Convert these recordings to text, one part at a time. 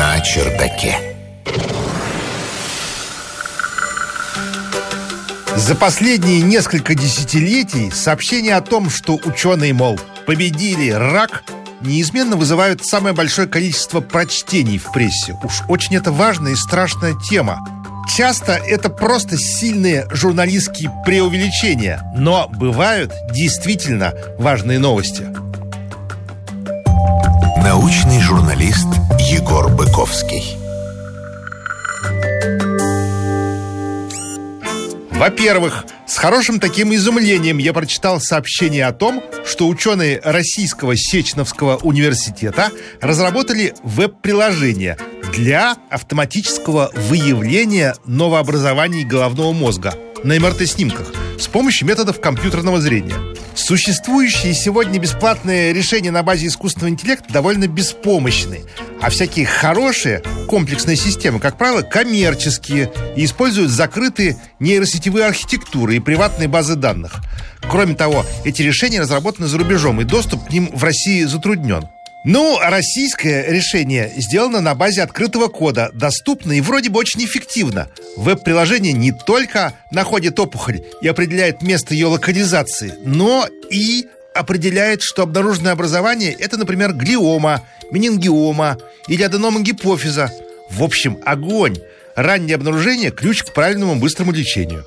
на чердаке. За последние несколько десятилетий сообщения о том, что ученые, мол, победили рак, неизменно вызывают самое большое количество прочтений в прессе. Уж очень это важная и страшная тема. Часто это просто сильные журналистские преувеличения, но бывают действительно важные новости. Научный журналист Егор Быковский. Во-первых, с хорошим таким изумлением я прочитал сообщение о том, что ученые Российского Сеченовского университета разработали веб-приложение для автоматического выявления новообразований головного мозга на МРТ-снимках с помощью методов компьютерного зрения. Существующие сегодня бесплатные решения на базе искусственного интеллекта довольно беспомощны, а всякие хорошие комплексные системы, как правило, коммерческие и используют закрытые нейросетевые архитектуры и приватные базы данных. Кроме того, эти решения разработаны за рубежом, и доступ к ним в России затруднен. Ну, российское решение сделано на базе открытого кода, доступно и вроде бы очень эффективно. Веб-приложение не только находит опухоль и определяет место ее локализации, но и определяет, что обнаруженное образование – это, например, глиома, менингиома или аденома гипофиза. В общем, огонь. Раннее обнаружение – ключ к правильному быстрому лечению.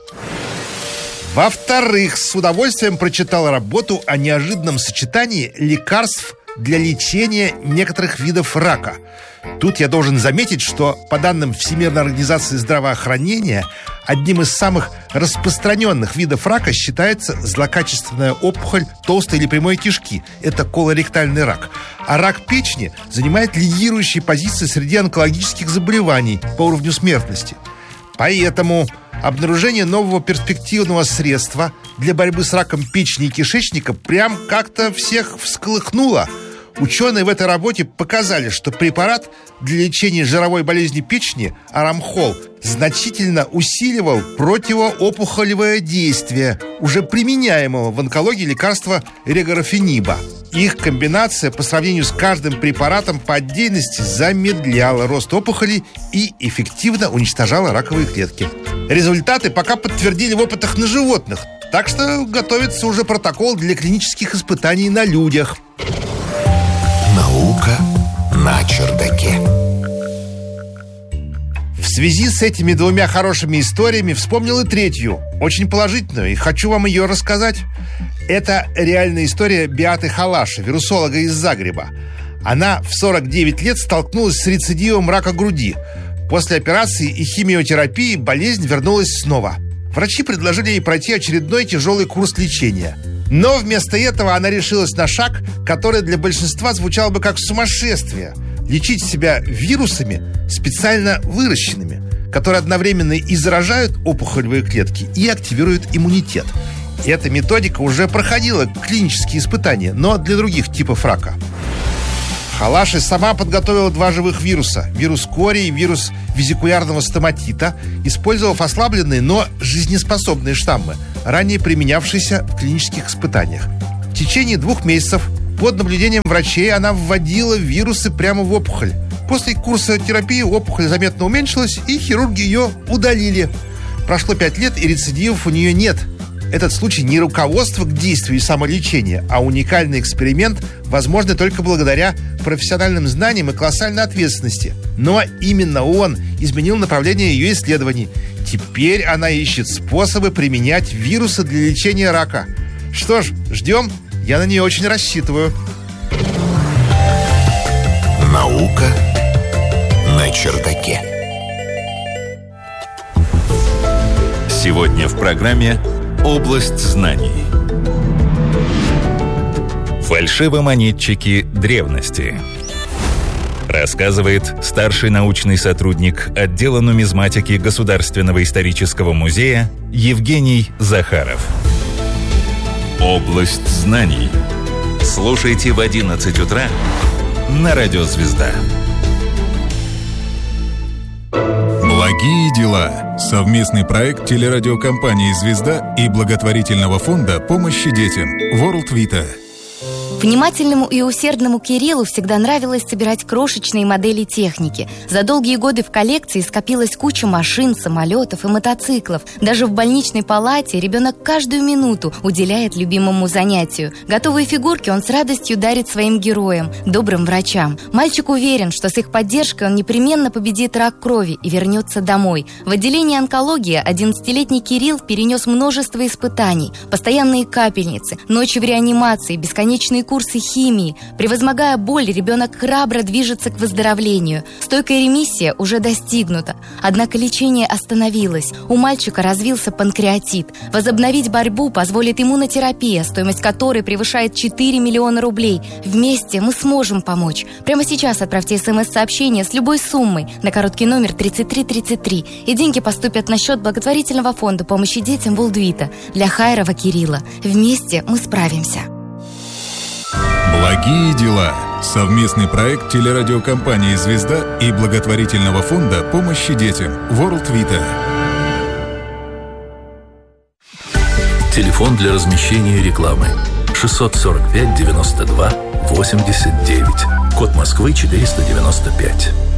Во-вторых, с удовольствием прочитал работу о неожиданном сочетании лекарств для лечения некоторых видов рака. Тут я должен заметить, что по данным Всемирной организации здравоохранения, одним из самых распространенных видов рака считается злокачественная опухоль толстой или прямой кишки. Это колоректальный рак. А рак печени занимает лидирующие позиции среди онкологических заболеваний по уровню смертности. Поэтому обнаружение нового перспективного средства для борьбы с раком печени и кишечника прям как-то всех всколыхнуло. Ученые в этой работе показали, что препарат для лечения жировой болезни печени Арамхол значительно усиливал противоопухолевое действие уже применяемого в онкологии лекарства регорафениба. Их комбинация по сравнению с каждым препаратом по отдельности замедляла рост опухолей и эффективно уничтожала раковые клетки. Результаты пока подтвердили в опытах на животных, так что готовится уже протокол для клинических испытаний на людях. Наука на чердаке. В связи с этими двумя хорошими историями вспомнил и третью, очень положительную, и хочу вам ее рассказать. Это реальная история Беаты Халаши, вирусолога из Загреба. Она в 49 лет столкнулась с рецидивом рака груди. После операции и химиотерапии болезнь вернулась снова. Врачи предложили ей пройти очередной тяжелый курс лечения. Но вместо этого она решилась на шаг, который для большинства звучал бы как сумасшествие. Лечить себя вирусами, специально выращенными, которые одновременно и заражают опухолевые клетки, и активируют иммунитет. Эта методика уже проходила клинические испытания, но для других типов рака. Халаши сама подготовила два живых вируса – вирус кори и вирус везикулярного стоматита, использовав ослабленные, но жизнеспособные штаммы, ранее применявшиеся в клинических испытаниях. В течение 2 месяцев под наблюдением врачей она вводила вирусы прямо в опухоль. После курса терапии опухоль заметно уменьшилась, и хирурги ее удалили. Прошло 5 лет, и рецидивов у нее нет. Этот случай не руководство к действию и самолечению, а уникальный эксперимент, возможный только благодаря профессиональным знаниям и колоссальной ответственности. Но именно он изменил направление ее исследований. Теперь она ищет способы применять вирусы для лечения рака. Что ж, ждем. Я на нее очень рассчитываю. Наука на чердаке. Сегодня в программе «Область знаний». Фальшивомонетчики древности. Рассказывает старший научный сотрудник отдела нумизматики Государственного исторического музея Евгений Захаров. «Область знаний». Слушайте в 11 утра на Радио Звезда. Благие дела. Совместный проект телерадиокомпании «Звезда» и благотворительного фонда помощи детям World Vita. Внимательному и усердному Кириллу всегда нравилось собирать крошечные модели техники. За долгие годы в коллекции скопилась куча машин, самолетов и мотоциклов. Даже в больничной палате ребенок каждую минуту уделяет любимому занятию. Готовые фигурки он с радостью дарит своим героям, добрым врачам. Мальчик уверен, что с их поддержкой он непременно победит рак крови и вернется домой. В отделении онкологии 11-летний Кирилл перенес множество испытаний. Постоянные капельницы, ночи в реанимации, бесконечные курсы химии. Превозмогая боль, ребенок храбро движется к выздоровлению. Стойкая ремиссия уже достигнута. Однако лечение остановилось. У мальчика развился панкреатит. Возобновить борьбу позволит иммунотерапия, стоимость которой превышает 4 миллиона рублей. Вместе мы сможем помочь. Прямо сейчас отправьте СМС-сообщение с любой суммой на короткий номер 3333, и деньги поступят на счет благотворительного фонда помощи детям Волдвита для Хайрова Кирилла. Вместе мы справимся. Благие дела. Совместный проект телерадиокомпании «Звезда» и благотворительного фонда помощи детям World Vita. Телефон для размещения рекламы 645 92 89. Код Москвы 495.